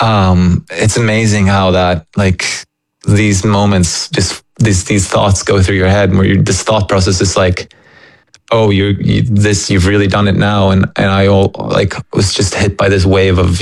It's amazing how that, like, these moments, just these thoughts go through your head, where this thought process is like, oh, you've really done it now, and I was just hit by this wave of,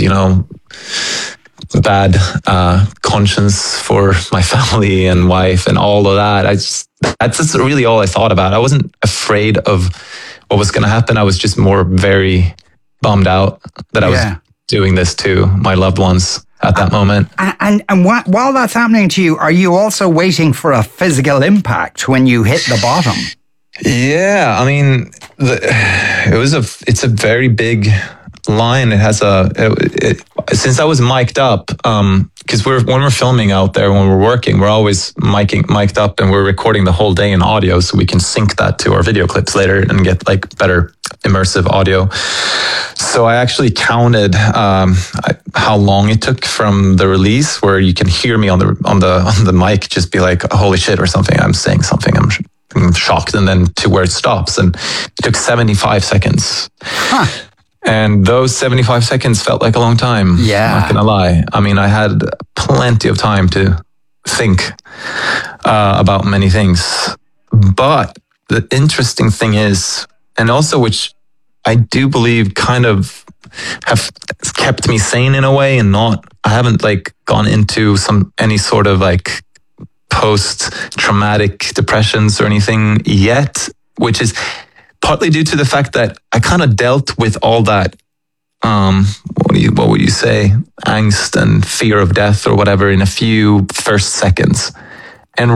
bad conscience for my family and wife and all of that. That's just really all I thought about. I wasn't afraid of what was going to happen. I was just more very bummed out that I was doing this to my loved ones at that moment. And while that's happening to you, are you also waiting for a physical impact when you hit the bottom? Yeah, I mean, it's a very big line. It has since I was mic'd up, because when we're filming out there, when we're working, we're always mic'd up, and we're recording the whole day in audio, so we can sync that to our video clips later and get like better immersive audio. So I actually counted how long it took from the release, where you can hear me on the mic just be like, holy shit, or something. I'm saying something. I'm shocked, and then to where it stops, and it took 75 seconds. Huh. And those 75 seconds felt like a long time. Yeah. I'm not gonna lie. I mean, I had plenty of time to think about many things. But the interesting thing is, and also which I do believe kind of have kept me sane in a way, and I haven't like gone into any sort of like post-traumatic depressions or anything yet, which is partly due to the fact that I kind of dealt with all that, what would you say, angst and fear of death or whatever in a few first seconds. And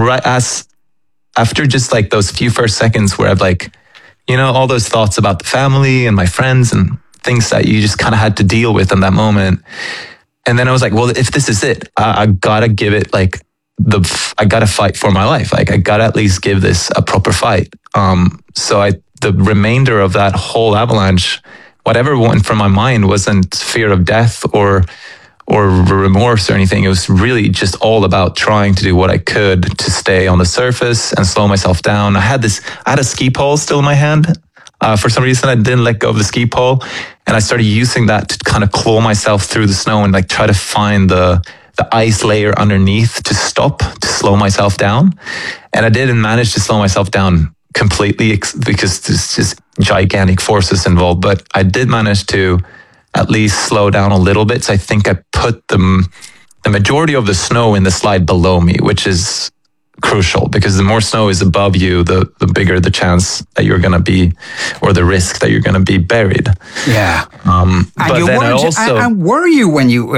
after just like those few first seconds where I've like, all those thoughts about the family and my friends and things that you just kind of had to deal with in that moment. And then I was like, well, if this is it, I gotta give it like, I gotta fight for my life. Like I gotta at least give this a proper fight. So the remainder of that whole avalanche, whatever went from my mind wasn't fear of death or remorse or anything. It was really just all about trying to do what I could to stay on the surface and slow myself down. I had a ski pole still in my hand. For some reason, I didn't let go of the ski pole, and I started using that to kind of claw myself through the snow and like try to find the ice layer underneath to slow myself down. And I didn't manage to slow myself down completely because there's just gigantic forces involved, but I did manage to at least slow down a little bit. So I think I put the majority of the snow in the slide below me, which is crucial because the more snow is above you, the bigger the chance that you're going to be, or the risk that you're going to be buried. Yeah. But then I also... And were you when you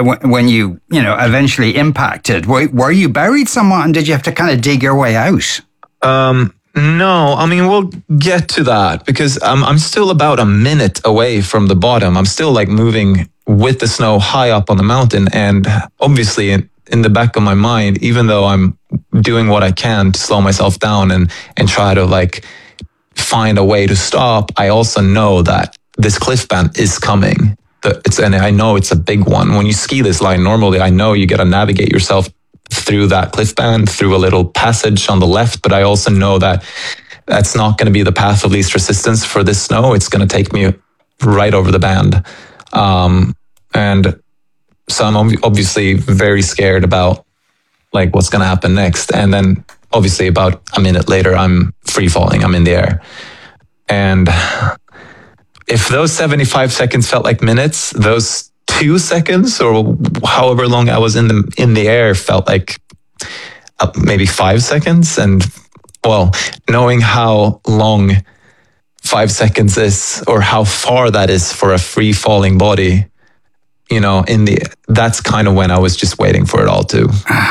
eventually impacted? Were you buried somewhat, and did you have to kind of dig your way out? No, I mean, we'll get to that because I'm still about a minute away from the bottom. I'm still like moving with the snow high up on the mountain. And obviously in the back of my mind, even though I'm doing what I can to slow myself down and try to like find a way to stop, I also know that this cliff band is coming. And I know it's a big one. When you ski this line, normally I know you got to navigate yourself through that cliff band, through a little passage on the left, but I also know that that's not going to be the path of least resistance for this snow. It's going to take me right over the band. And so I'm obviously very scared about like what's going to happen next. And then obviously about a minute later, I'm free falling, I'm in the air. And if those 75 seconds felt like minutes, those 2 seconds or however long I was in the air felt like maybe 5 seconds. And well, knowing how long 5 seconds is or how far that is for a free falling body, that's kind of when I was just waiting for it all to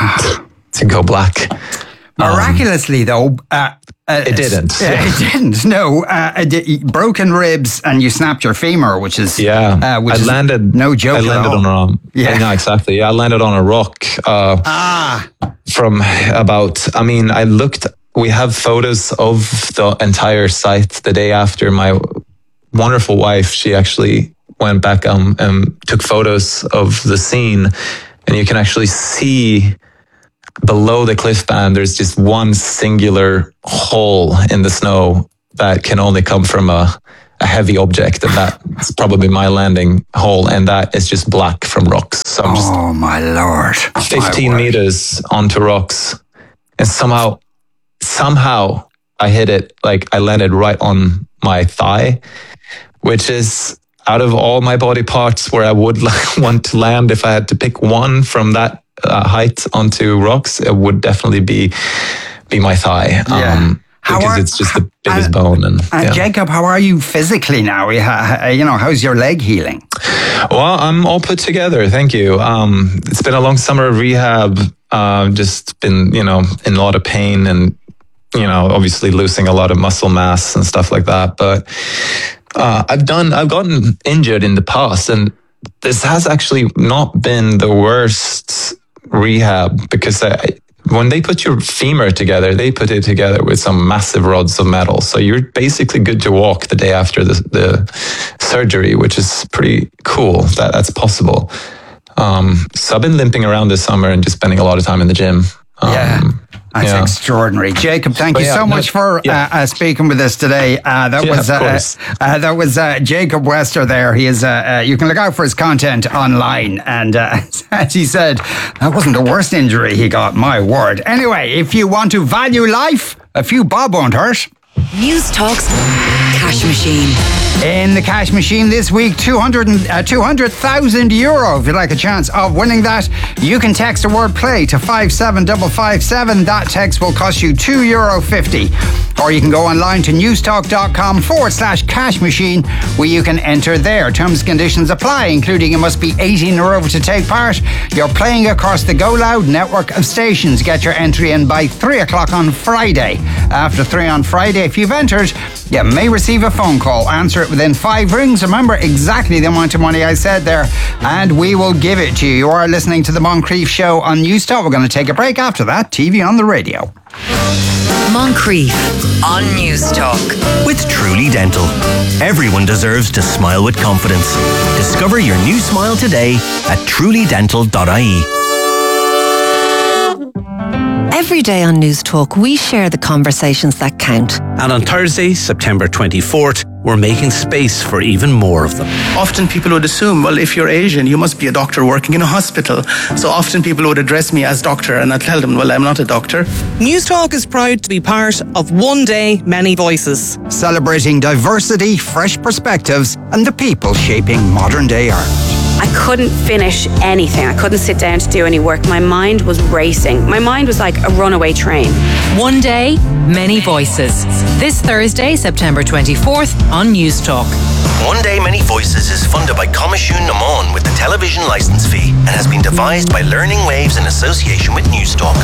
go black. Miraculously, though, it didn't. It didn't. No, broken ribs, and you snapped your femur, which is which I landed. No joke. I landed on exactly. I landed on a rock. From about. I mean, I looked. We have photos of the entire site. The day after, my wonderful wife, she actually went back and took photos of the scene, and you can actually see. Below the cliff band, there's just one singular hole in the snow that can only come from a a heavy object, and that's probably my landing hole, and that is just black from rocks. So I'm just my Lord. 15 meters onto rocks, and somehow I hit it, like I landed right on my thigh, which is out of all my body parts where I would want to land. If I had to pick one from that height onto rocks, it would definitely be my thigh. Because it's just the biggest bone. And Jacob, how are you physically now? How's your leg healing? Well, I'm all put together. Thank you. It's been a long summer of rehab. Just been, in a lot of pain and, obviously losing a lot of muscle mass and stuff like that. But I've gotten injured in the past, and this has actually not been the worst rehab, because when they put your femur together, they put it together with some massive rods of metal. So you're basically good to walk the day after the surgery, which is pretty cool that's possible. So I've been limping around this summer and just spending a lot of time in the gym. That's extraordinary. Jacob, thank you so much for speaking with us today. That was Jacob Wester there. He is, you can look out for his content online. And as he said, that wasn't the worst injury he got, my word. Anyway, if you want to value life, a few bob won't hurt. News Talk's Cash Machine. In the Cash Machine this week, 200,000 euro. If you'd like a chance of winning that, you can text the word play to 57557. That text will cost you €2.50. Or you can go online to newstalk.com/cash machine, where you can enter there. Terms and conditions apply, including you must be 18 or over to take part. You're playing across the Go Loud network of stations. Get your entry in by 3 o'clock on Friday. After 3 on Friday, if you've entered, you may receive a phone call. Answer it within 5 rings. Remember exactly the amount of money I said there, and we will give it to you. You are listening to the Moncrief Show on News Talk. We're going to take a break. After that, TV on the radio. Moncrief on News Talk. With Truly Dental. Everyone deserves to smile with confidence. Discover your new smile today at trulydental.ie. Every day on News Talk, we share the conversations that count. And on Thursday, September 24th, we're making space for even more of them. Often people would assume, well, if you're Asian, you must be a doctor working in a hospital. So often people would address me as doctor, and I'd tell them, well, I'm not a doctor. News Talk is proud to be part of One Day, Many Voices. Celebrating diversity, fresh perspectives, and the people shaping modern day Ireland. I couldn't finish anything. I couldn't sit down to do any work. My mind was racing. My mind was like a runaway train. One Day, Many Voices. This Thursday, September 24th on News Talk. One Day Many Voices is funded by Comishún na Món with the television licence fee and has been devised by Learning Waves in association with News Talk.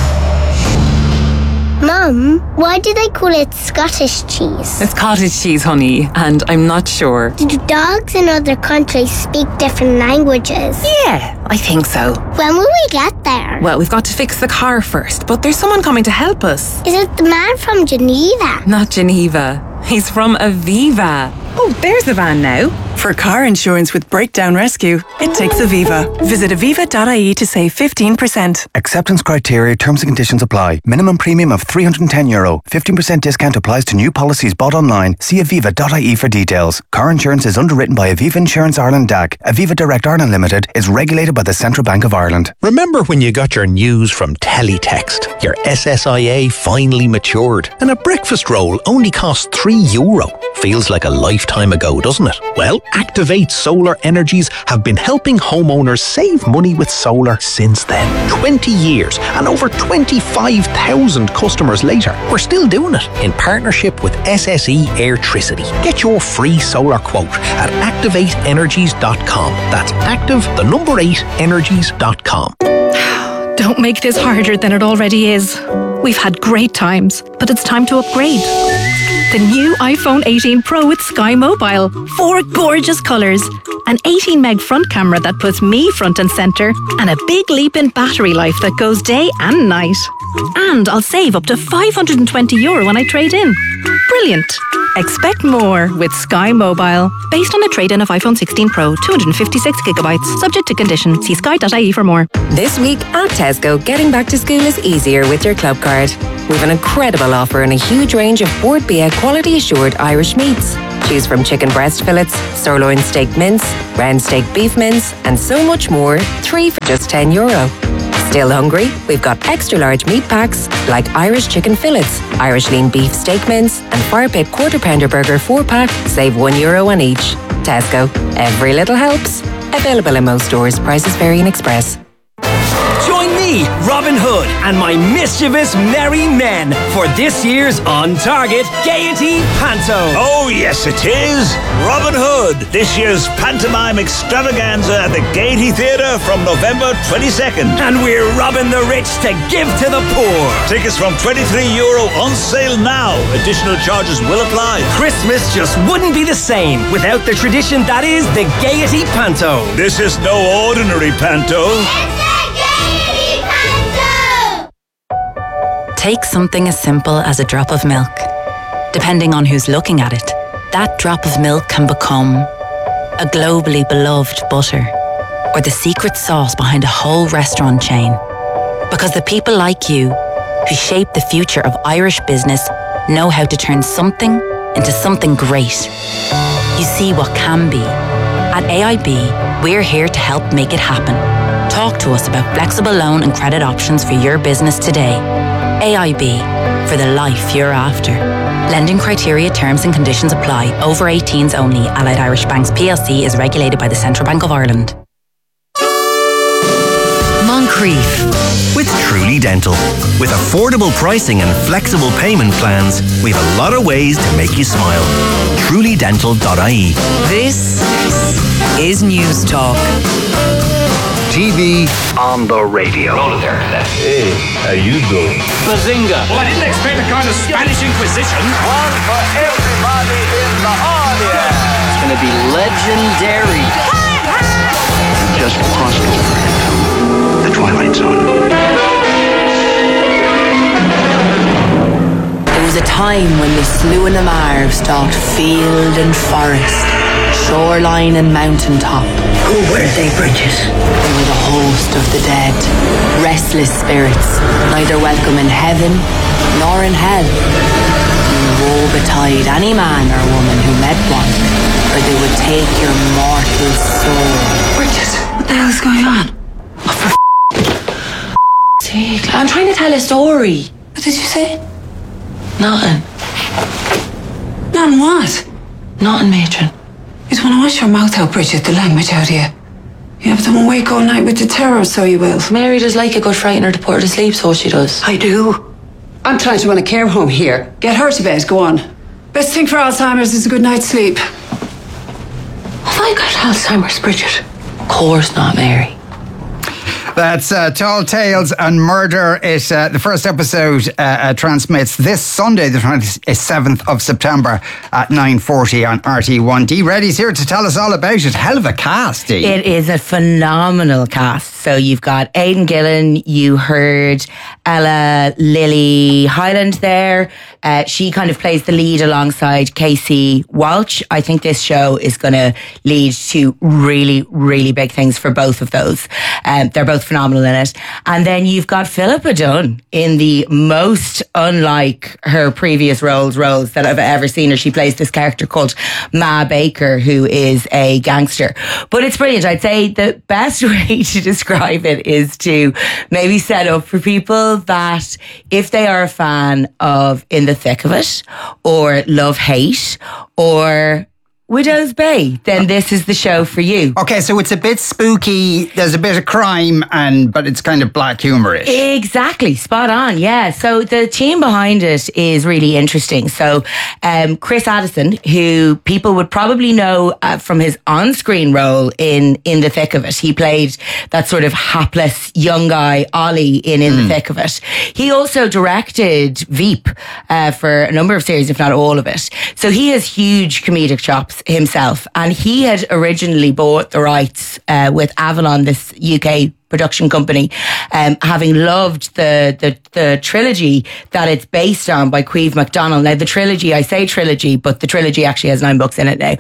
Mum, why do they call it Scottish cheese? It's cottage cheese, honey, and I'm not sure. Do dogs in other countries speak different languages? Yeah, I think so. When will we get there? Well, we've got to fix the car first, but there's someone coming to help us. Is it the man from Geneva? Not Geneva. He's from Aviva. Oh, there's the van now. For car insurance with breakdown rescue, it takes Aviva. Visit aviva.ie to save 15%. Acceptance criteria, terms and conditions apply. Minimum premium of €310. 15% discount applies to new policies bought online. See aviva.ie for details. Car insurance is underwritten by Aviva Insurance Ireland DAC. Aviva Direct Ireland Limited is regulated by the Central Bank of Ireland. Remember when you got your news from Teletext? Your SSIA finally matured and a breakfast roll only cost €3. Feels like a lifetime ago, doesn't it? Well, Activate Solar Energies have been helping homeowners save money with solar since then. 20 years and over 25,000 customers later. We're still doing it in partnership with SSE Airtricity. Get your free solar quote at activateenergies.com. That's active8energies.com. Don't make this harder than it already is. We've had great times, but it's time to upgrade. The new iPhone 18 Pro with Sky Mobile. 4 gorgeous colours. An 18 meg front camera that puts me front and centre. And a big leap in battery life that goes day and night. And I'll save up to €520 when I trade in. Brilliant. Expect more with Sky Mobile. Based on a trade-in of iPhone 16 Pro, 256GB. Subject to condition. See sky.ie for more. This week at Tesco, getting back to school is easier with your club card. We've an incredible offer and a huge range of Bord Bia quality assured Irish meats. Choose from chicken breast fillets, sirloin steak mince, round steak beef mince, and so much more. 3 for just €10. Still hungry? We've got extra large meat packs like Irish chicken fillets, Irish lean beef steak mince, and Fire Pit quarter pounder burger 4-pack. Save €1 on each. Tesco. Every little helps. Available in most stores. Prices vary in Express. Join me, Robin Hood, and my mischievous merry men for this year's On Target Gaiety Panto. Oh, yes, it is. Robin Hood, this year's pantomime extravaganza at the Gaiety Theatre from November 22nd. And we're robbing the rich to give to the poor. Tickets from €23 on sale now. Additional charges will apply. Christmas just wouldn't be the same without the tradition that is the Gaiety Panto. This is no ordinary panto. Take something as simple as a drop of milk. Depending on who's looking at it, that drop of milk can become a globally beloved butter or the secret sauce behind a whole restaurant chain. Because the people like you who shape the future of Irish business know how to turn something into something great. You see what can be. At AIB, we're here to help make it happen. Talk to us about flexible loan and credit options for your business today. AIB, for the life you're after. Lending criteria, terms and conditions apply. Over 18s only. Allied Irish Banks PLC is regulated by the Central Bank of Ireland. Moncrief. With Truly Dental. With affordable pricing and flexible payment plans, we've a lot of ways to make you smile. TrulyDental.ie. This is News Talk. TV on the radio. Hey, how you doing? Bazinga. Well, I didn't expect a kind of Spanish Inquisition. One for everybody in the audience. It's going to be legendary. Just crossed over into the Twilight Zone. There was a time when the Slua na Mar stalked field and forest, shoreline and mountaintop. Who were they, Bridget? They were the host of the dead, restless spirits, neither welcome in heaven nor in hell. And woe betide any man or woman who met one, or they would take your mortal soul. Bridget, what the hell's going on? Oh, for sake, I'm trying to tell a story. What did you say? Nothing. Nothing what? Nothing, matron. You don't want to wash your mouth out, Bridget, the language out of you. You have them awake all night with the terror, so you will. Mary does like a good frightener to put her to sleep, so she does. I do. I'm trying to run a care home here. Get her to bed, go on. Best thing for Alzheimer's is a good night's sleep. Have I got Alzheimer's, Bridget? Of course not, Mary. That's Tall Tales and Murder. The first episode transmits this Sunday, the 27th of September at 9:40 on RT1. Dee Reddy's here to tell us all about it. Hell of a cast, Dee. It is a phenomenal cast. So you've got Aidan Gillen, you heard Ella Lily Highland there. She kind of plays the lead alongside Casey Walsh. I think this show is going to lead to really, really big things for both of those. They're both phenomenal in it. And then you've got Philippa Dunn in the most unlike her previous roles that I've ever seen her. She plays this character called Ma Baker, who is a gangster. But it's brilliant. I'd say the best way to describe it is to maybe set up for people that if they are a fan of In the Thick of It or Love Hate or Widow's Bay, then this is the show for you. Okay, so it's a bit spooky, there's a bit of crime, but it's kind of black humour-ish. Exactly, spot on, yeah. So the team behind it is really interesting. So Chris Addison, who people would probably know from his on-screen role in The Thick of It. He played that sort of hapless young guy, Ollie, in The Thick of It. He also directed Veep for a number of series, if not all of it. So he has huge comedic chops. Willis himself, and he had originally bought the rights with Avalon, this UK production company, having loved the trilogy that it's based on by Queeve MacDonald. Now, the trilogy, I say trilogy, but the trilogy actually has 9 books in it now.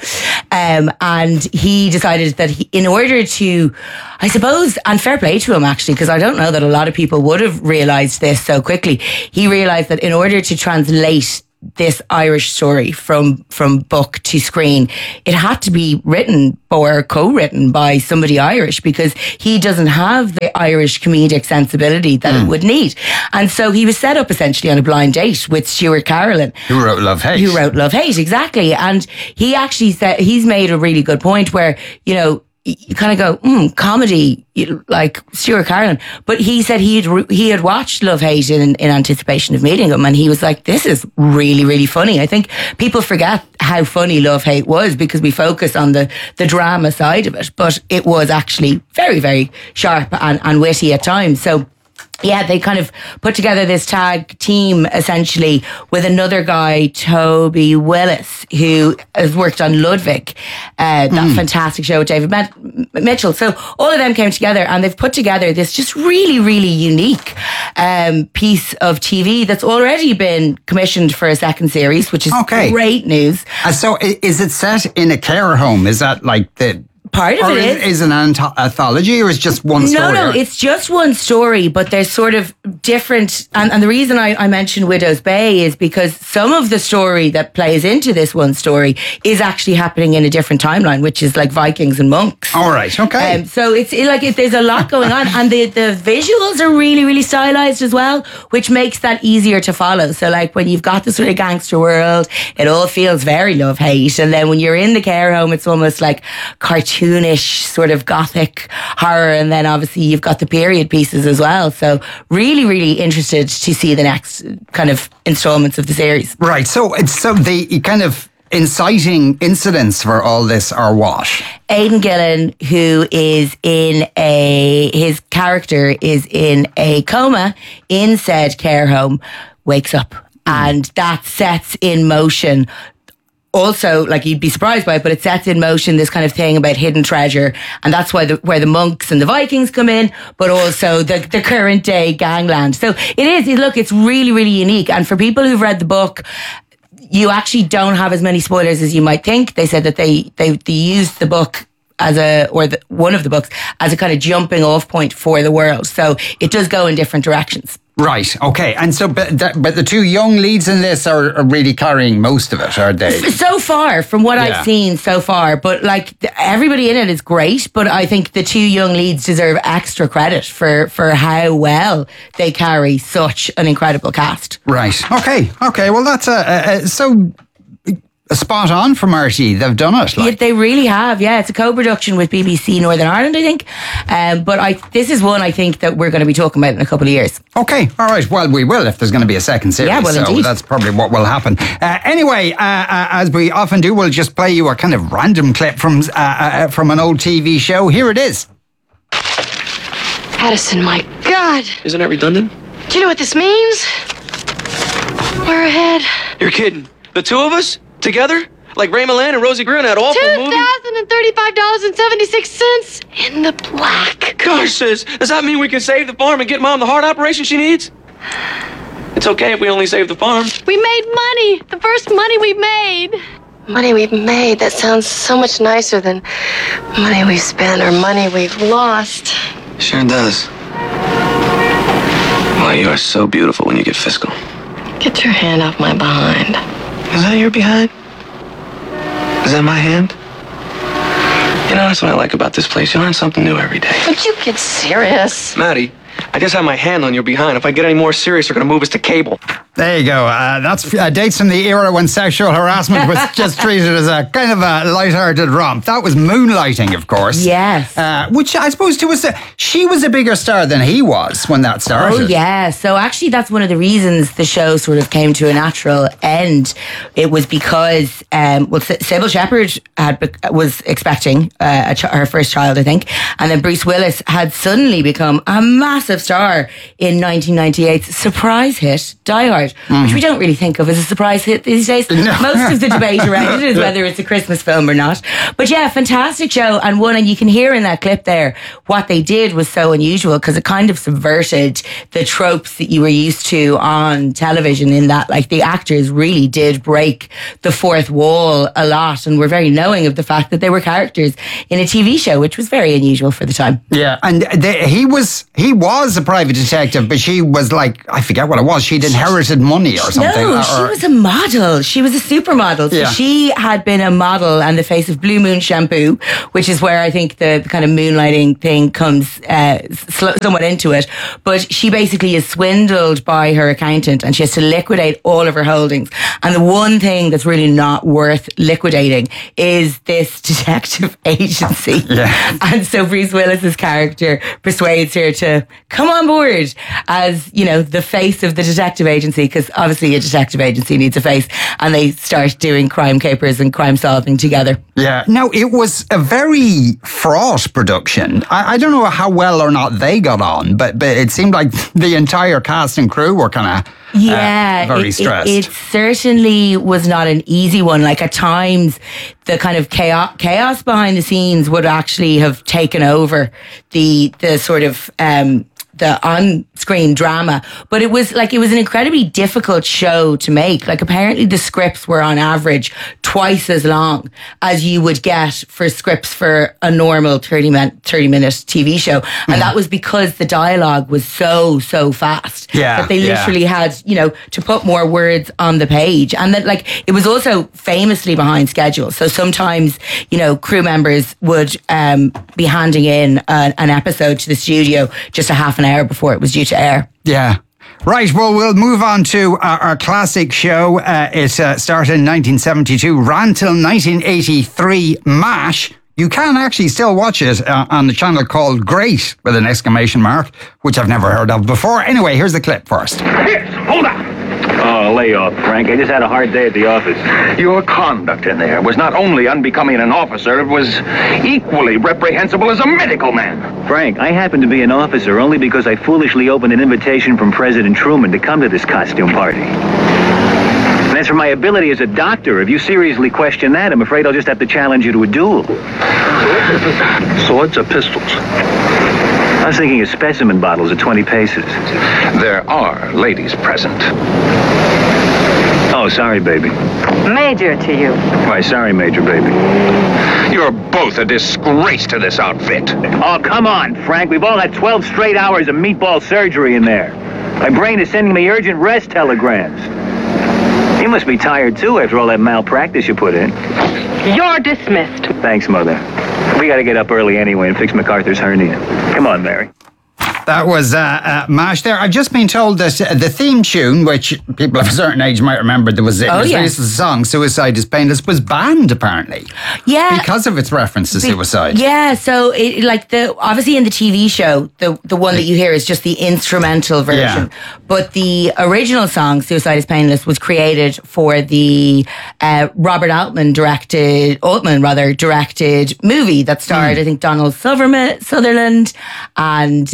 And he decided that in order to, I suppose, and fair play to him actually, because I don't know that a lot of people would have realised this so quickly, he realised that in order to translate this Irish story from book to screen, it had to be written or co-written by somebody Irish, because he doesn't have the Irish comedic sensibility that it would need. And so he was set up essentially on a blind date with Stuart Carolyn, who wrote Love Hate. Exactly. And he actually said, he's made a really good point where, you know, you kind of go, comedy, like Stuart Carolyn. But he said he had watched Love Hate in anticipation of meeting him, and he was like, this is really, really funny. I think people forget how funny Love Hate was because we focus on the drama side of it, but it was actually very, very sharp and witty at times. So yeah, they kind of put together this tag team essentially with another guy, Toby Willis, who has worked on Ludwig, that fantastic show with David Mitchell. So all of them came together and they've put together this just really, really unique piece of TV that's already been commissioned for a second series, which is great news. So is it set in a care home? Is that like the... Part of it is an anthology, or is just one story? No, it's just one story, but there's sort of different... And the reason I mentioned Widow's Bay is because some of the story that plays into this one story is actually happening in a different timeline, which is like Vikings and monks. All right, okay. So it's like there's a lot going on, and the visuals are really, really stylized as well, which makes that easier to follow. So like when you've got the sort of gangster world, it all feels very Love Hate, and then when you're in the care home, it's almost like cartoonish sort of gothic horror, and then obviously you've got the period pieces as well. So really, really interested to see the next kind of installments of the series. Right. So the kind of inciting incidents for all this are what? Aidan Gillen, who is his character is in a coma in said care home, wakes up, and that sets in motion. Also, like, you'd be surprised by it, but it sets in motion this kind of thing about hidden treasure, and that's why where the monks and the Vikings come in, but also the current day gangland. So it's really, really unique. And for people who've read the book, you actually don't have as many spoilers as you might think. They said that they used the book one of the books as a kind of jumping off point for the world. So it does go in different directions. Right, okay. And so, but the two young leads in this are really carrying most of it, are they? So far, from what I've seen so far. But like, everybody in it is great, but I think the two young leads deserve extra credit for how well they carry such an incredible cast. Right, okay. Well, that's so... spot on from RTÉ. They've done it. Yeah, they really have. Yeah, it's a co-production with BBC Northern Ireland, I think. But this is one I think that we're going to be talking about in a couple of years. Okay, all right. Well, we will if there's going to be a second series. Yeah, well, so indeed. That's probably what will happen. Anyway, as we often do, we'll just play you a kind of random clip from an old TV show. Here it is. Addison, my God. Isn't that redundant? Do you know what this means? We're ahead. You're kidding. The two of us? Together? Like Ray Milland and Rosie Greer in that awful movie? $2,035.76 in the black. Gosh, sis, does that mean we can save the farm and get Mom the heart operation she needs? It's okay if we only save the farm. We made money. The first money we made. Money we've made. That sounds so much nicer than money we've spent or money we've lost. Sure does. Well, you are so beautiful when you get fiscal. Get your hand off my behind. Is that your behind? Is that my hand? You know, that's what I like about this place. You learn something new every day. Would you get serious? Maddie, I just have my hand on your behind. If I get any more serious, they're going to move us to cable. There you go. That's dates from the era when sexual harassment was just treated as a kind of a light-hearted romp. That was Moonlighting, of course. Yes. Which I suppose she was a bigger star than he was when that started. Oh, yeah. So actually, that's one of the reasons the show sort of came to a natural end. It was because, Sybil Shepherd was expecting her first child, I think, and then Bruce Willis had suddenly become a massive of star in 1998's surprise hit, Die Hard, which we don't really think of as a surprise hit these days. Most of the debate around it is whether it's a Christmas film or not. But yeah, fantastic show, and you can hear in that clip there what they did was so unusual because it kind of subverted the tropes that you were used to on television, in that like the actors really did break the fourth wall a lot and were very knowing of the fact that they were characters in a TV show, which was very unusual for the time. Yeah, and he was a private detective, but she was like, I forget what it was, she'd inherited money or something. No, she was a model. She was a supermodel. So she had been a model and the face of Blue Moon Shampoo, which is where I think the kind of moonlighting thing comes somewhat into it. But she basically is swindled by her accountant and she has to liquidate all of her holdings. And the one thing that's really not worth liquidating is this detective agency. Yeah. And so Bruce Willis's character persuades her to come on board as, you know, the face of the detective agency, because obviously a detective agency needs a face, and they start doing crime capers and crime solving together. Yeah. Now, it was a very fraught production. I don't know how well or not they got on, but it seemed like the entire cast and crew were kind of very stressed. It certainly was not an easy one. Like at times, the kind of chaos behind the scenes would actually have taken over the sort of the on-screen drama. But it was an incredibly difficult show to make. Like apparently the scripts were on average twice as long as you would get for scripts for a normal 30-minute TV show. And that was because the dialogue was so fast. Yeah. That they literally had, you know, to put more words on the page. And that like, it was also famously behind schedule. So sometimes, you know, crew members would be handing in an episode to the studio just a half an hour before it was due to air. Yeah. Right, well, we'll move on to our classic show. It started in 1972, ran till 1983, MASH. You can actually still watch it on the channel called Great, with an exclamation mark, which I've never heard of before. Anyway, here's the clip first. Hold on. Oh, lay off, Frank. I just had a hard day at the office. Your conduct in there was not only unbecoming an officer, it was equally reprehensible as a medical man. Frank, I happen to be an officer only because I foolishly opened an invitation from President Truman to come to this costume party. And as for my ability as a doctor, if you seriously question that, I'm afraid I'll just have to challenge you to a duel. Swords or pistols? I was thinking of specimen bottles at 20 paces. There are ladies present. Oh, sorry, baby. Major to you. Why, sorry, Major, baby. You're both a disgrace to this outfit. Oh, come on, Frank. We've all had 12 straight hours of meatball surgery in there. My brain is sending me urgent rest telegrams. You must be tired, too, after all that malpractice you put in. You're dismissed. Thanks, Mother. We gotta get up early anyway and fix MacArthur's hernia. Come on, Mary. That was MASH there. I've just been told that the theme tune, which people of a certain age might remember, the song Suicide is Painless, was banned apparently. Yeah. Because of its reference to suicide. Yeah, so obviously in the TV show, the one that you hear is just the instrumental version. Yeah. But the original song, Suicide is Painless, was created for the Robert Altman directed movie that starred, I think, Donald Sutherland and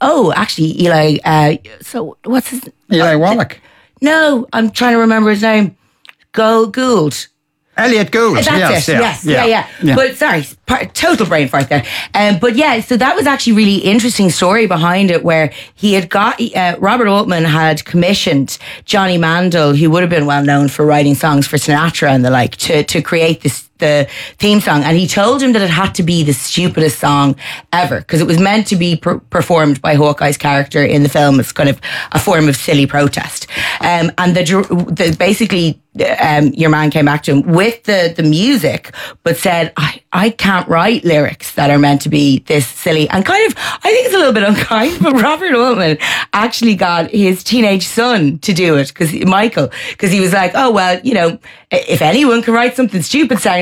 Eli. So what's his? Eli Wallach. No, I'm trying to remember his name. Gould. Elliot Gould. That's it. Yes. But sorry, total brain fart there. But yeah, so that was actually a really interesting story behind it, where he had got Robert Altman had commissioned Johnny Mandel, who would have been well known for writing songs for Sinatra and the like, to create the theme song, and he told him that it had to be the stupidest song ever because it was meant to be performed by Hawkeye's character in the film as kind of a form of silly protest. And basically your man came back to him with the music, but said, I can't write lyrics that are meant to be this silly. And kind of, I think it's a little bit unkind, but Robert Altman actually got his teenage son to do it, Michael, because he was like, oh, well, you know, if anyone can write something stupid sounding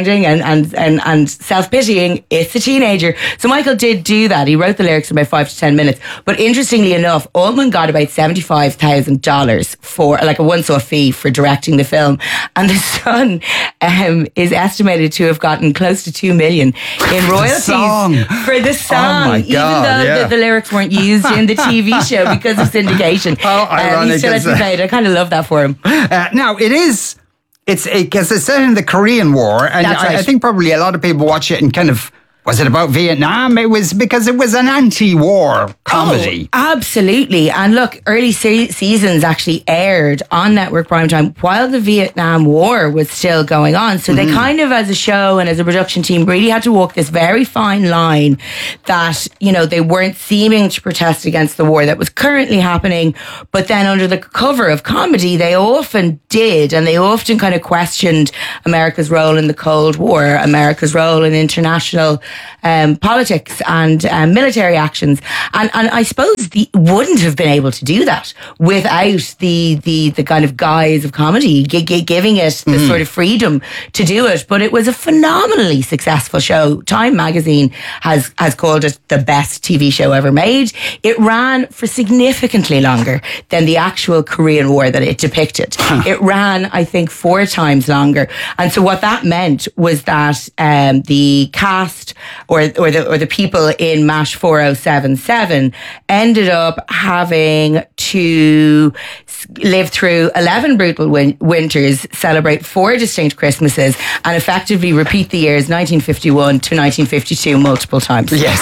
sounding and self-pitying, it's a teenager. So Michael did do that. He wrote the lyrics in about 5 to 10 minutes. But interestingly enough, Altman got about $75,000 for like a once-off fee for directing the film. And the son is estimated to have gotten close to $2 million in royalties for the song. Oh my God, even though the lyrics weren't used in the TV show because of syndication. He still has to be paid. I kind of love that for him. Now, it's because it's set in the Korean War, and I think probably a lot of people watch it and kind of, was it about Vietnam? It was because it was an anti-war comedy. Oh, absolutely. And look, early seasons actually aired on network primetime while the Vietnam War was still going on. So they kind of, as a show and as a production team, really had to walk this very fine line that, you know, they weren't seeming to protest against the war that was currently happening, but then under the cover of comedy, they often did, and they often kind of questioned America's role in the Cold War, America's role in international politics and military actions, and I suppose they wouldn't have been able to do that without the kind of guise of comedy, giving it the sort of freedom to do it. But it was a phenomenally successful show. Time magazine has called it the best TV show ever made. It ran for significantly longer than the actual Korean War that it depicted. It ran, I think, 4 times longer, and so what that meant was that the cast or the people in MASH 4077 ended up having to live through 11 brutal winters, celebrate 4 distinct Christmases, and effectively repeat the years 1951 to 1952 multiple times. Yes.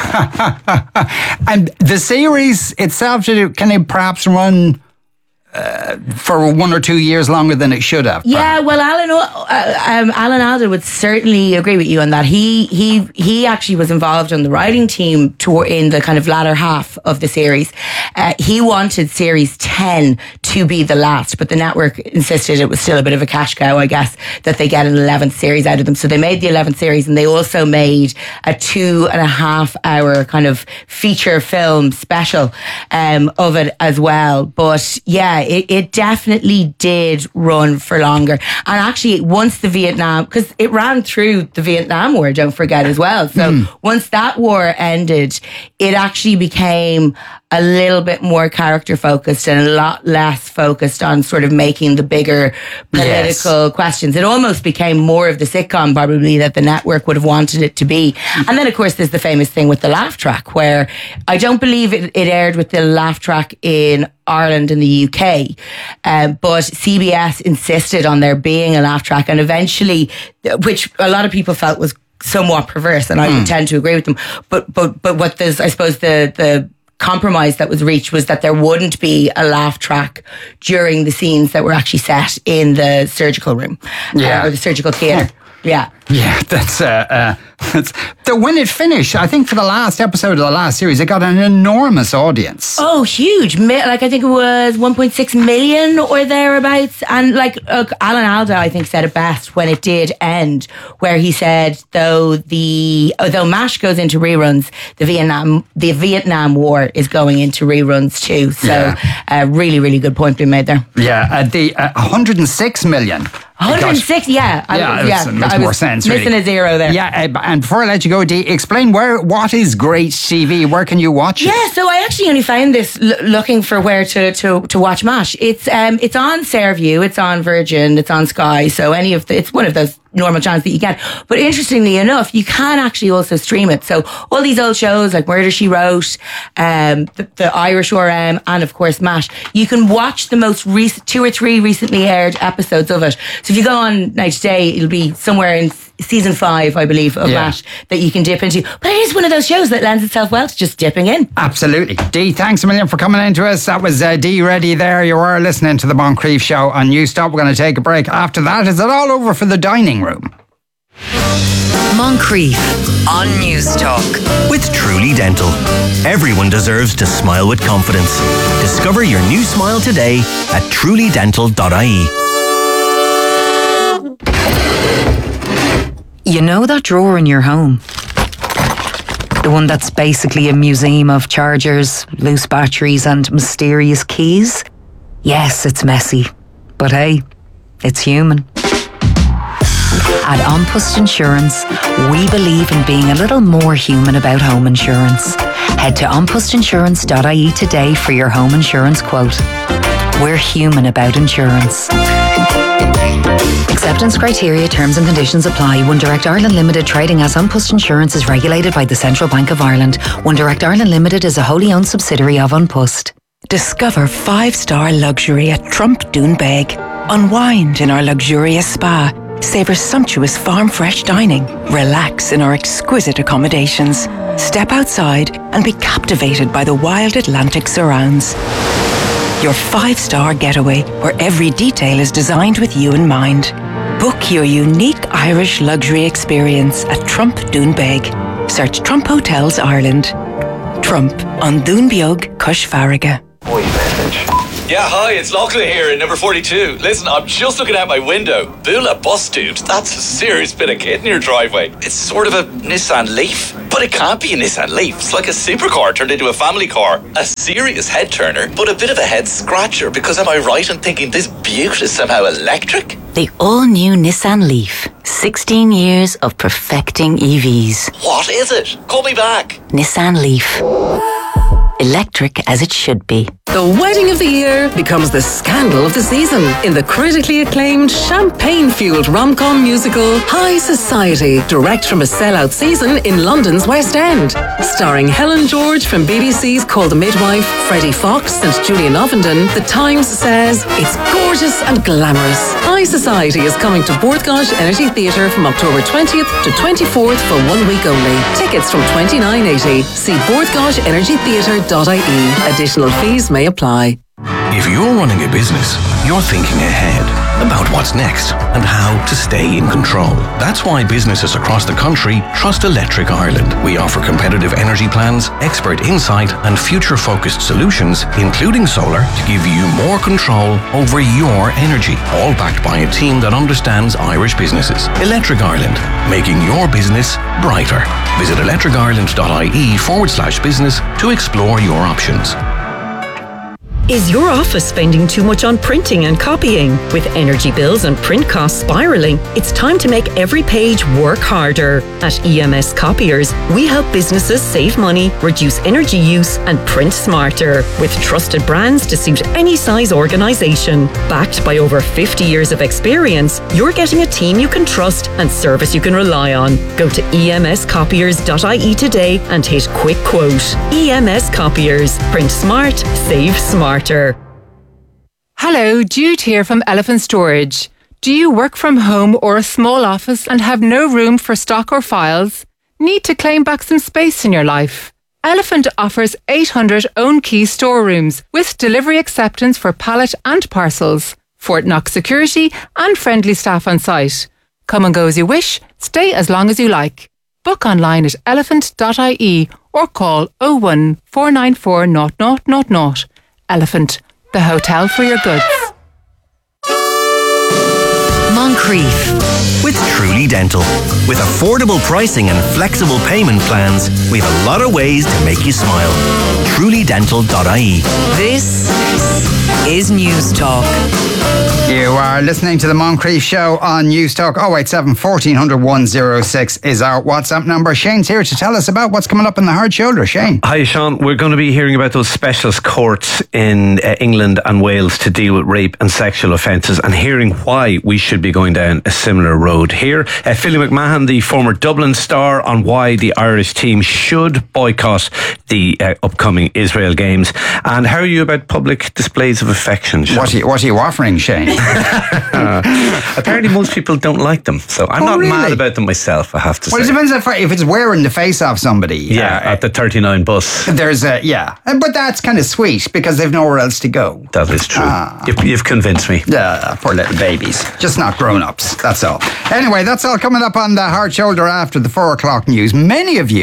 And the series itself, can it perhaps run for 1 or 2 years longer than it should have? Yeah, well, Alan Alda would certainly agree with you on that. He actually was involved on the writing team in the kind of latter half of the series. He wanted series 10 to be the last, but the network insisted it was still a bit of a cash cow, I guess, that they get an 11th series out of them. So they made the 11th series, and they also made a 2.5 hour kind of feature film special of it as well. But yeah, it definitely did run for longer. And actually, once the Vietnam, because it ran through the Vietnam War, don't forget as well. So once that war ended, it actually became a little bit more character focused and a lot less focused on sort of making the bigger political questions. It almost became more of the sitcom probably that the network would have wanted it to be. And then of course there's the famous thing with the laugh track, where I don't believe it aired with the laugh track in Ireland and the UK, but CBS insisted on there being a laugh track, and eventually, which a lot of people felt was somewhat perverse, and I would tend to agree with them. But what there's, I suppose, the compromise that was reached was that there wouldn't be a laugh track during the scenes that were actually set in the surgical room or the surgical theatre. Yeah. Yeah, that's when it finished, I think for the last episode of the last series, it got an enormous audience. Oh, huge. Like, I think it was 1.6 million or thereabouts. And like, look, Alan Alda, I think, said it best when it did end, where he said, though MASH goes into reruns, the Vietnam War is going into reruns too. So, really, really good point being made there. Yeah, the 106 million. 106, it makes more sense. Missing really. A zero there. Yeah, and before I let you go, Dee, explain what is Great TV? Where can you watch it? Yeah, so I actually only found this looking for where to watch MASH. It's on Sairview, it's on Virgin, it's on Sky. So it's one of those normal channels that you get. But interestingly enough, you can actually also stream it. So all these old shows like Murder, She Wrote, the Irish RM, and of course MASH, you can watch the most recent 2 or 3 recently aired episodes of it. So if you go on now today, it'll be somewhere in season 5, I believe, of MASH that you can dip into. But it is one of those shows that lends itself well to just dipping in. Absolutely. Dee, thanks a million for coming in to us. That was Dee Reddy there. You are listening to the Moncrief Show on Newstop. We're going to take a break. After that, is it all over for the dining room? Moncrief on Newstalk. With Truly Dental. Everyone deserves to smile with confidence. Discover your new smile today at trulydental.ie. You know that drawer in your home? The one that's basically a museum of chargers, loose batteries and mysterious keys? Yes, it's messy. But hey, it's human. At An Post Insurance, we believe in being a little more human about home insurance. Head to onpostinsurance.ie today for your home insurance quote. We're human about insurance. Acceptance criteria, terms and conditions apply. One Direct Ireland Limited, trading as An Post Insurance, is regulated by the Central Bank of Ireland. One Direct Ireland Limited is a wholly owned subsidiary of An Post. Discover 5-star luxury at Trump Doonbeg. Unwind in our luxurious spa. Savor sumptuous farm fresh dining. Relax in our exquisite accommodations. Step outside and be captivated by the wild Atlantic surrounds. Your 5-star getaway where every detail is designed with you in mind. Book your unique Irish luxury experience at Trump Doonbeg. Search Trump Hotels Ireland. Trump on Doonbeog, Cush Farraga. Yeah, hi, it's Lachlan here in number 42. Listen, I'm just looking out my window. Bula bus dude, that's a serious bit of kit in your driveway. It's sort of a Nissan Leaf, but it can't be a Nissan Leaf. It's like a supercar turned into a family car. A serious head turner, but a bit of a head scratcher, because am I right in thinking this beaut is somehow electric? The all-new Nissan Leaf. 16 years of perfecting EVs. What is it? Call me back. Nissan Leaf. Electric as it should be. The wedding of the year becomes the scandal of the season in the critically acclaimed champagne-fueled rom-com musical High Society, direct from a sellout season in London's West End. Starring Helen George from BBC's Call the Midwife, Freddie Fox and Julian Ovenden, The Times says it's gorgeous and glamorous. High Society is coming to Borthgosh Energy Theatre from October 20th to 24th for 1 week only. Tickets from $29.80. See borthgoshenergytheatre.ie. Additional fees may apply. If you're running a business, you're thinking ahead about what's next and how to stay in control. That's why businesses across the country trust Electric Ireland. We offer competitive energy plans, expert insight and future-focused solutions, including solar, to give you more control over your energy, all backed by a team that understands Irish businesses. Electric Ireland, making your business brighter. Visit electricireland.ie/business to explore your options. Is your office spending too much on printing and copying? With energy bills and print costs spiralling, it's time to make every page work harder. At EMS Copiers, we help businesses save money, reduce energy use, and print smarter. With trusted brands to suit any size organisation. Backed by over 50 years of experience, you're getting a team you can trust and service you can rely on. Go to emscopiers.ie today and hit Quick Quote. EMS Copiers. Print smart, save smart. Hello, Jude here from Elephant Storage. Do you work from home or a small office and have no room for stock or files? Need to claim back some space in your life? Elephant offers 800 own key storerooms with delivery acceptance for pallet and parcels, Fort Knox security and friendly staff on site. Come and go as you wish, stay as long as you like. Book online at elephant.ie or call 01 494 0000. Elephant, the hotel for your goods. Moncrief with Truly Dental. With affordable pricing and flexible payment plans, we have a lot of ways to make you smile. TrulyDental.ie. This is News Talk. You are listening to the Moncrief Show on News Talk. 087 1400 106 is our WhatsApp number. Shane's here to tell us about what's coming up in the hard shoulder. Shane. Hi, Sean. We're going to be hearing about those specialist courts in England and Wales to deal with rape and sexual offences, and hearing why we should be going down a similar road here. Philly McMahon, the former Dublin star, on why the Irish team should boycott the upcoming Israel games. And how are you about public displays of affection, Sean? What are you offering, Shane? Apparently most people don't like them, so I'm not mad about them myself, I have to say. Well, it depends if it's wearing the face off somebody. Yeah, at the 39 bus. There's but that's kind of sweet because they've nowhere else to go. That is true. You've convinced me. Yeah, poor little babies. Just not grown-ups, that's all. Anyway, that's all coming up on the hard shoulder after the 4 o'clock news. Many of you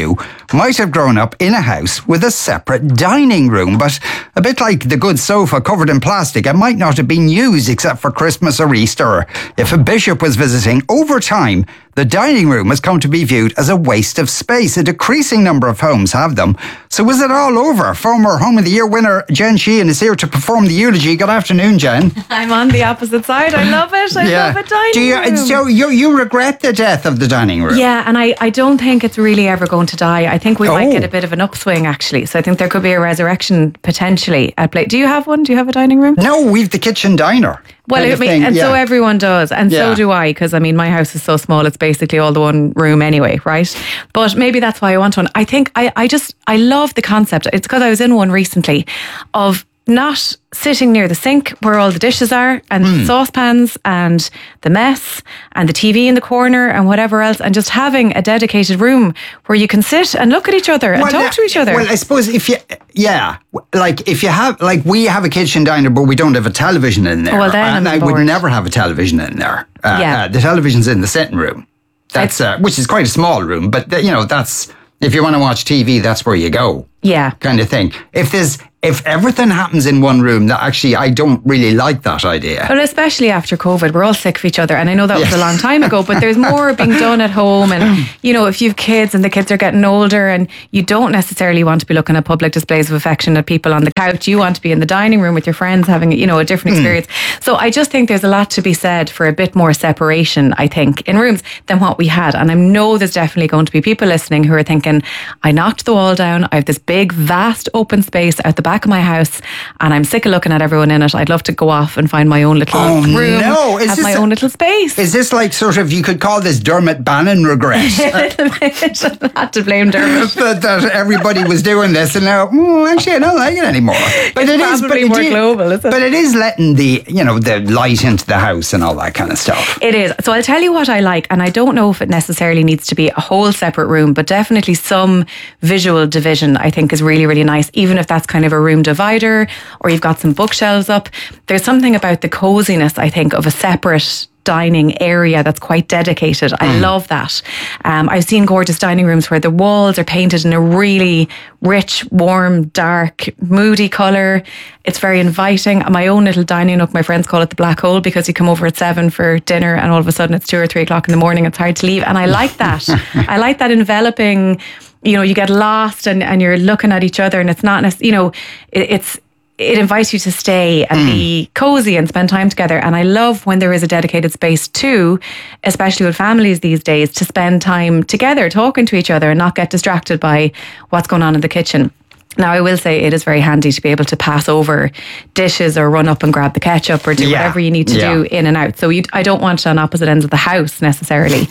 might have grown up in a house with a separate dining room, but a bit like the good sofa covered in plastic, it might not have been used except for Christmas or Easter. Or if a bishop was visiting, over time, the dining room has come to be viewed as a waste of space. A decreasing number of homes have them. So is it all over? Former Home of the Year winner Jen Sheehan is here to perform the eulogy. Good afternoon, Jen. I'm on the opposite side. I love it. I love a dining room. So you regret the death of the dining room? Yeah, and I don't think it's really ever going to die. I think we might get a bit of an upswing, actually. So I think there could be a resurrection potentially at play. Do you have one? Do you have a dining room? No, we've the kitchen diner. Well, so everyone does, and so do I, because I mean, my house is so small, it's basically all the one room anyway, right? But maybe that's why I want one. I think I love the concept. It's because I was in one recently of not sitting near the sink where all the dishes are and the saucepans and the mess and the TV in the corner and whatever else, and just having a dedicated room where you can sit and look at each other and talk to each other. Well, I suppose if you have, like we have a kitchen diner, but we don't have a television in there. Well, then and I would never have a television in there. The television's in the sitting room. That's which is quite a small room, but that's if you want to watch TV, that's where you go. Yeah, kind of thing. If everything happens in one room, that actually I don't really like that idea. Well, especially after COVID, we're all sick of each other, and I know that was a long time ago, but there's more being done at home, and if you have kids and the kids are getting older, and you don't necessarily want to be looking at public displays of affection at people on the couch, you want to be in the dining room with your friends having a different experience. So I just think there's a lot to be said for a bit more separation, I think, in rooms than what we had. And I know there's definitely going to be people listening who are thinking, I knocked the wall down, I have this big vast open space out the back of my house, and I'm sick of looking at everyone in it. I'd love to go off and find my own little room, have my own little space. Is this like sort of, you could call this Dermot Bannon regret? Not to blame Dermot. that everybody was doing this and now, actually I don't like it anymore. But it's probably more global, isn't it? But it is letting the light into the house and all that kind of stuff. It is. So I'll tell you what I like, and I don't know if it necessarily needs to be a whole separate room, but definitely some visual division I think is really, really nice, even if that's kind of a room divider or you've got some bookshelves up. There's something about the coziness, I think, of a separate dining area that's quite dedicated. I love that. I've seen gorgeous dining rooms where the walls are painted in a really rich, warm, dark, moody colour. It's very inviting. My own little dining nook, my friends call it the black hole, because you come over at 7 for dinner and all of a sudden it's 2 or 3 o'clock in the morning. It's hard to leave. And I like that. I like that enveloping, you get lost and you're looking at each other, and it's not necessarily, it invites you to stay and be cozy and spend time together. And I love when there is a dedicated space too, especially with families these days, to spend time together, talking to each other and not get distracted by what's going on in the kitchen. Now, I will say it is very handy to be able to pass over dishes or run up and grab the ketchup or do whatever you need to do in and out. So I don't want it on opposite ends of the house necessarily.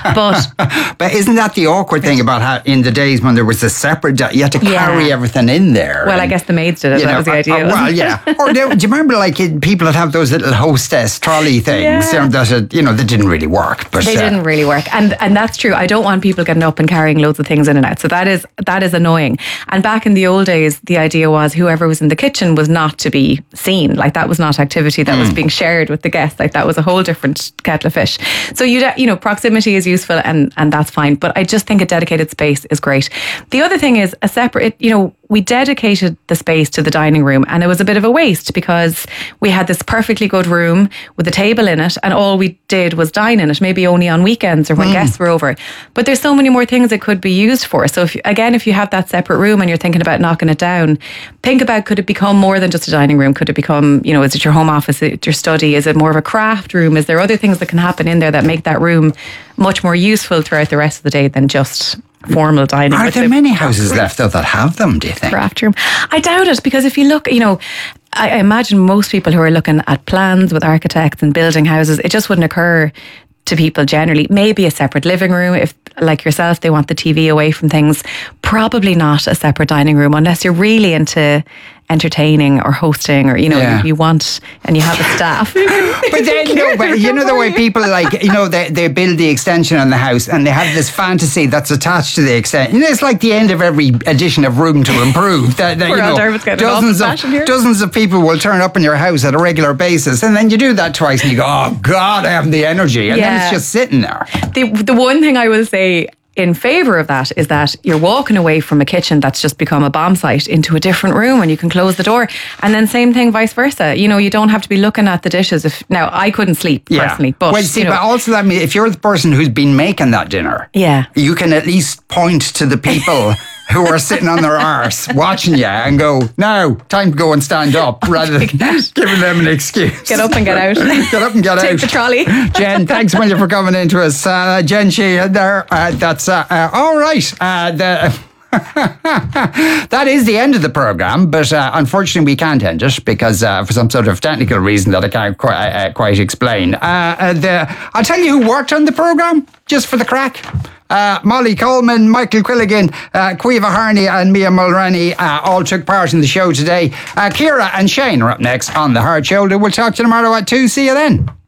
But isn't that the awkward thing about how in the days when there was a separate, you had to carry everything in there? Well, I guess the maids did it. That was the idea. Well, yeah. Or do you remember people that have those little hostess trolley things that didn't really work. But they didn't really work. And that's true. I don't want people getting up and carrying loads of things in and out. So that is annoying. And back in the old days, the idea was whoever was in the kitchen was not to be seen. Like, that was not activity that was being shared with the guests. Like, that was a whole different kettle of fish. So proximity is useful and that's fine. But I just think a dedicated space is great. The other thing is a separate, we dedicated the space to the dining room, and it was a bit of a waste because we had this perfectly good room with a table in it, and all we did was dine in it, maybe only on weekends or when guests were over. But there's so many more things it could be used for. So if you have that separate room and you're thinking about knocking it down, think about, could it become more than just a dining room? Could it become, is it your home office? Is it your study? Is it more of a craft room? Is there other things that can happen in there that make that room much more useful throughout the rest of the day than just formal dining? Are there many houses left though that have them, do you think? Craft room. I doubt it, because if you look, I imagine most people who are looking at plans with architects and building houses, it just wouldn't occur to people generally. Maybe a separate living room, if like yourself they want the TV away from things. Probably not a separate dining room unless you're really into entertaining or hosting, or you want, and you have a staff. But then the way people they build the extension on the house and they have this fantasy that's attached to the extension. It's like the end of every edition of Room to Improve. Dozens of people will turn up in your house at a regular basis, and then you do that twice and you go, oh God, I haven't the energy, and then it's just sitting there. The one thing I will say in favour of that is that you're walking away from a kitchen that's just become a bomb site into a different room and you can close the door. And then same thing vice versa. You know, you don't have to be looking at the dishes. Now, I couldn't sleep personally. But, well, see, you know, but also that means if you're the person who's been making that dinner, you can at least point to the people who are sitting on their arse watching you and go, now, time to go and stand up, rather than giving them an excuse. Get up and get out. Get up and get out. Take the trolley. Jen, thanks a million for coming into us. Jen Sheehan there. That's all right. That is the end of the programme, but unfortunately we can't end it because for some sort of technical reason that I can't quite explain. I'll tell you who worked on the programme, just for the crack. Molly Coleman, Michael Quilligan, Caoimhe Harney and Mia Mulroney all took part in the show today. Ciara and Shane are up next on The Hard Shoulder. We'll talk to you tomorrow at 2. See you then.